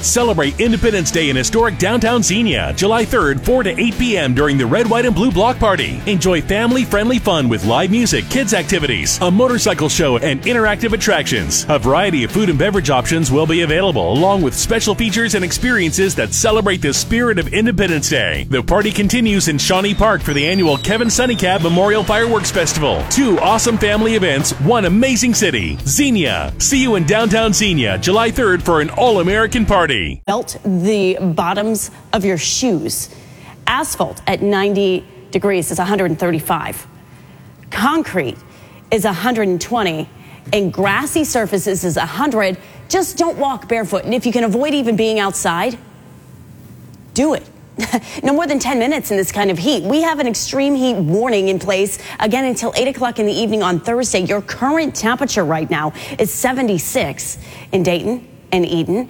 Celebrate Independence Day in historic downtown Xenia, July 3rd, 4 to 8 p.m. during the Red, White, and Blue Block Party. Enjoy family-friendly fun with live music, kids activities, a motorcycle show, and interactive attractions. A variety of food and beverage options will be available, along with special features and experiences that celebrate the spirit of Independence Day. The party continues in Shawnee Park for the annual Kevin Sunnycab Memorial Fireworks Festival. 2 awesome family events, 1 amazing city. Xenia. See you in downtown Xenia, July 3rd for an all-American party. Melt the bottoms of your shoes. Asphalt at 90 degrees is 135. Concrete is 120. And grassy surfaces is 100. Just don't walk barefoot. And if you can avoid even being outside, do it. No more than 10 minutes in this kind of heat. We have an extreme heat warning in place again until 8 o'clock in the evening on Thursday. Your current temperature right now is 76 in Dayton and Eden,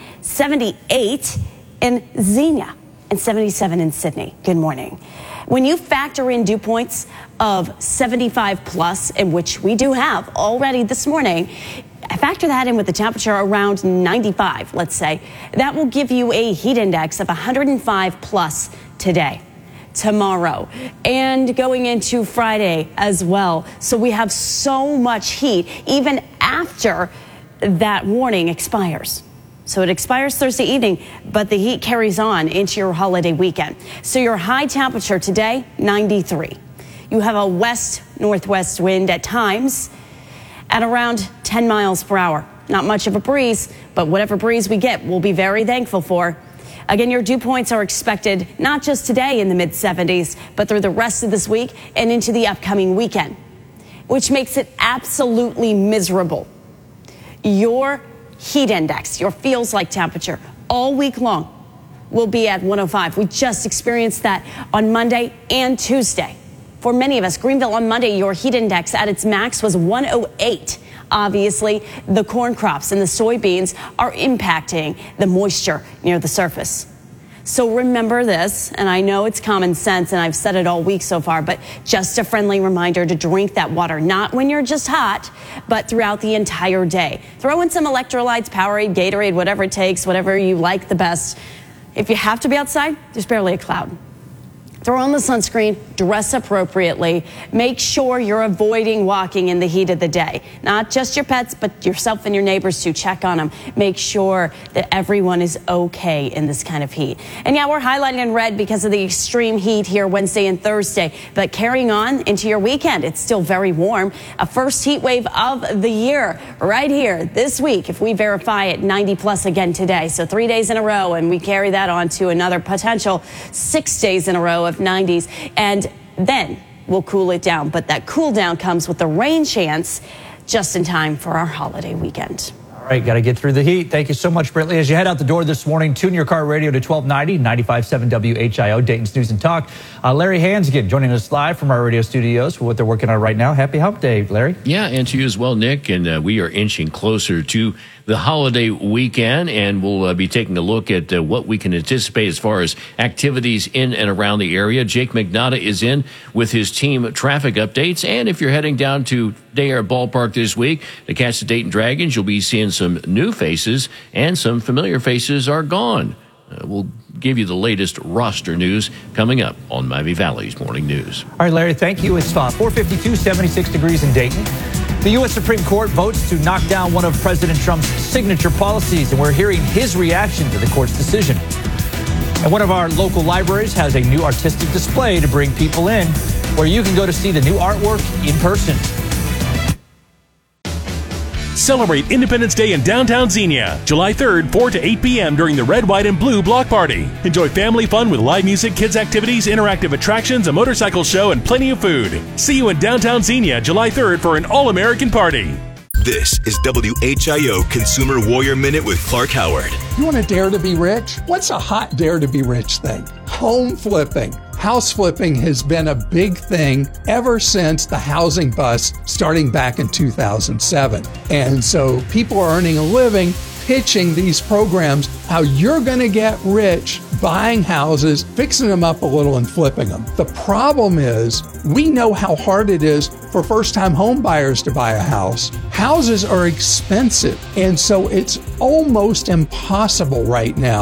78 in Xenia, and 77 in Sydney. Good morning. When you factor in dew points of 75 plus, in which we do have already this morning, factor that in with the temperature around 95, let's say, that will give you a heat index of 105 plus today, tomorrow, and going into Friday as well. So we have so much heat even after that warning expires. So it expires Thursday evening, but the heat carries on into your holiday weekend. So your high temperature today, 93. You have a west-northwest wind at times at around 10 miles per hour. Not much of a breeze, but whatever breeze we get, we'll be very thankful for. Again, your dew points are expected not just today in the mid-70s, but through the rest of this week and into the upcoming weekend, which makes it absolutely miserable. Your heat index, your feels like temperature, all week long will be at 105. We just experienced that on Monday and Tuesday. For many of us, Greenville on Monday, your heat index at its max was 108. Obviously, the corn crops and the soybeans are impacting the moisture near the surface. So remember this, and I know it's common sense, and I've said it all week so far, but just a friendly reminder to drink that water, not when you're just hot, but throughout the entire day. Throw in some electrolytes, Powerade, Gatorade, whatever it takes, whatever you like the best. If you have to be outside, there's barely a cloud. Throw on the sunscreen, dress appropriately, make sure you're avoiding walking in the heat of the day. Not just your pets, but yourself and your neighbors too. Check on them. Make sure that everyone is okay in this kind of heat. And yeah, we're highlighting in red because of the extreme heat here Wednesday and Thursday, but carrying on into your weekend, it's still very warm. A first heat wave of the year right here this week, if we verify it, 90 plus again today. So 3 days in a row, and we carry that on to another potential 6 days in a row of 90s, and then we'll cool it down. But that cool down comes with the rain chance just in time for our holiday weekend. All right, got to get through the heat. Thank you so much, Brittany. As you head out the door this morning, tune your car radio to 1290, 95.7 WHIO, Dayton's News and Talk. Larry Hansgen joining us live from our radio studios for what they're working on right now. Happy Hump Day, Larry. Yeah, and to you as well, Nick. And we are inching closer to the holiday weekend, and we'll be taking a look at what we can anticipate as far as activities in and around the area. Jake McNaughton is in with his team traffic updates, and if you're heading down to Day Air Ballpark this week to catch the Dayton Dragons, you'll be seeing some new faces, and some familiar faces are gone. We'll give you the latest roster news coming up on Miami Valley's Morning News. All right, Larry, thank you. It's 4:52, 76 degrees in Dayton. The U.S. Supreme Court votes to knock down one of President Trump's signature policies, and we're hearing his reaction to the court's decision. And one of our local libraries has a new artistic display to bring people in, where you can go to see the new artwork in person. Celebrate Independence Day in downtown Xenia, July 3rd, 4 to 8 p.m. during the Red, White, and Blue Block Party. Enjoy family fun with live music, kids activities, interactive attractions, a motorcycle show, and plenty of food. See you in downtown Xenia, July 3rd for an all-American party. This is WHIO Consumer Warrior Minute with Clark Howard. You want to dare to be rich? What's a hot dare to be rich thing? Home flipping. House flipping has been a big thing ever since the housing bust starting back in 2007. And so people are earning a living pitching these programs, how you're going to get rich buying houses, fixing them up a little and flipping them. The problem is we know how hard it is for first-time home buyers to buy a house. Houses are expensive, and so it's almost impossible right now